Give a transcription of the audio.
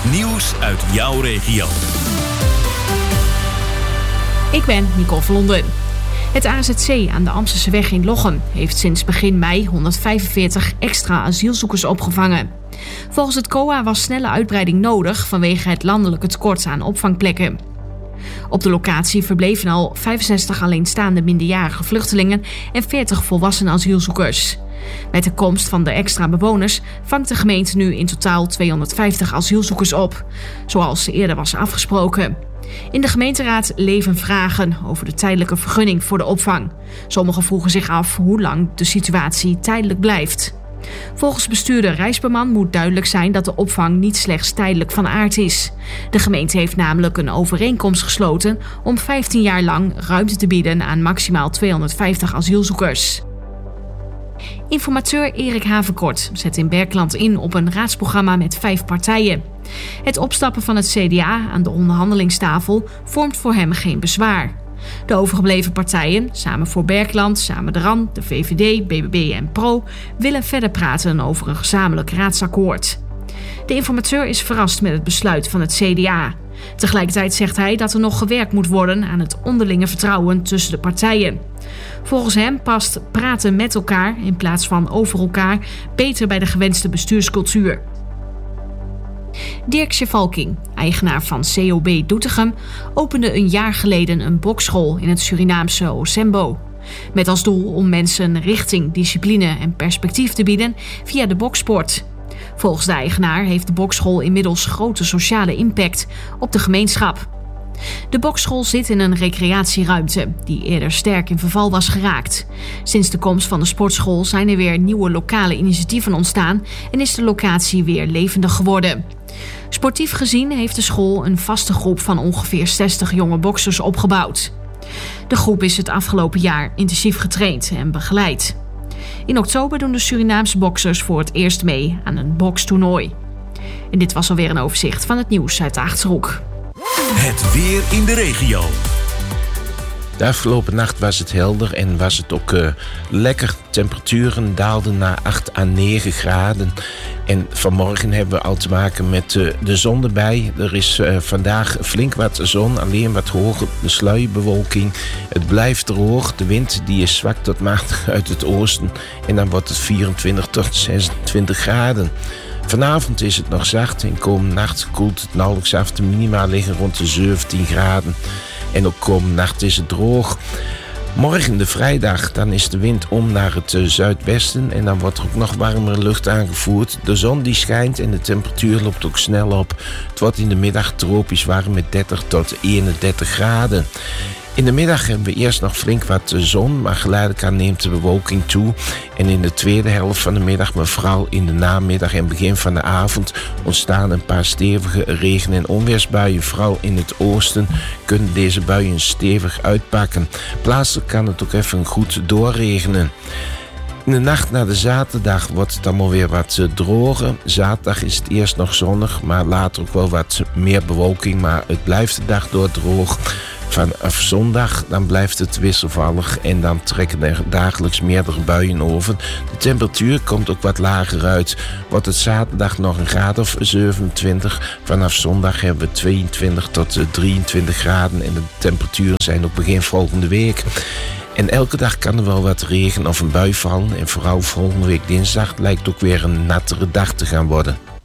nieuws uit jouw regio. Ik ben Nicole Vlonden. Het AZC aan de Amstelseweg in Lochem heeft sinds begin mei 145 extra asielzoekers opgevangen. Volgens het COA was snelle uitbreiding nodig vanwege het landelijke tekort aan opvangplekken. Op de locatie verbleven al 65 alleenstaande minderjarige vluchtelingen en 40 volwassen asielzoekers. Met de komst van de extra bewoners vangt de gemeente nu in totaal 250 asielzoekers op, zoals eerder was afgesproken. In de gemeenteraad leven vragen over de tijdelijke vergunning voor de opvang. Sommigen vroegen zich af hoe lang de situatie tijdelijk blijft. Volgens bestuurder Rijsberman moet duidelijk zijn dat de opvang niet slechts tijdelijk van aard is. De gemeente heeft namelijk een overeenkomst gesloten om 15 jaar lang ruimte te bieden aan maximaal 250 asielzoekers. Informateur Erik Havenkort zet in Berkland in op een raadsprogramma met 5 partijen. Het opstappen van het CDA aan de onderhandelingstafel vormt voor hem geen bezwaar. De overgebleven partijen, Samen voor Berkland, Samen de RAN, de VVD, BBB en PRO, willen verder praten over een gezamenlijk raadsakkoord. De informateur is verrast met het besluit van het CDA. Tegelijkertijd zegt hij dat er nog gewerkt moet worden aan het onderlinge vertrouwen tussen de partijen. Volgens hem past praten met elkaar in plaats van over elkaar beter bij de gewenste bestuurscultuur. Dirk Sjevalking, eigenaar van COB Doetinchem, opende een jaar geleden een bokschool in het Surinaamse Osembo. Met als doel om mensen richting, discipline en perspectief te bieden via de boksport. Volgens de eigenaar heeft de bokschool inmiddels grote sociale impact op de gemeenschap. De bokschool zit in een recreatieruimte die eerder sterk in verval was geraakt. Sinds de komst van de sportschool zijn er weer nieuwe lokale initiatieven ontstaan en is de locatie weer levendig geworden. Sportief gezien heeft de school een vaste groep van ongeveer 60 jonge boksers opgebouwd. De groep is het afgelopen jaar intensief getraind en begeleid. In oktober doen de Surinaamse boksers voor het eerst mee aan een bokstoernooi. En dit was alweer een overzicht van het nieuws uit de Achterhoek. Het weer in de regio. De afgelopen nacht was het helder en was het ook lekker. Temperaturen daalden naar 8 à 9 graden. En vanmorgen hebben we al te maken met de zon erbij. Er is vandaag flink wat zon, alleen wat hoger de sluierbewolking. Het blijft droog. De wind die is zwak tot matig uit het oosten. En dan wordt het 24 tot 26 graden. Vanavond is het nog zacht en komende nacht koelt het nauwelijks af. De minima liggen rond de 17 graden. En ook komende nacht is het droog. Morgen de vrijdag, dan is de wind om naar het zuidwesten. En dan wordt er ook nog warmere lucht aangevoerd. De zon die schijnt en de temperatuur loopt ook snel op. Het wordt in de middag tropisch warm met 30 tot 31 graden. In de middag hebben we eerst nog flink wat zon, maar geleidelijk aan neemt de bewolking toe. En in de tweede helft van de middag, maar vooral in de namiddag en begin van de avond, ontstaan een paar stevige regen- en onweersbuien. Vooral in het oosten kunnen deze buien stevig uitpakken. Plaatselijk kan het ook even goed doorregenen. In de nacht naar de zaterdag wordt het allemaal weer wat droger. Zaterdag is het eerst nog zonnig, maar later ook wel wat meer bewolking. Maar het blijft de dag door droog. Vanaf zondag dan blijft het wisselvallig en dan trekken er dagelijks meerdere buien over. De temperatuur komt ook wat lager uit. Wordt het zaterdag nog een graad of 27. Vanaf zondag hebben we 22 tot 23 graden en de temperaturen zijn ook begin volgende week. En elke dag kan er wel wat regen of een bui vallen. En vooral volgende week dinsdag lijkt ook weer een nattere dag te gaan worden.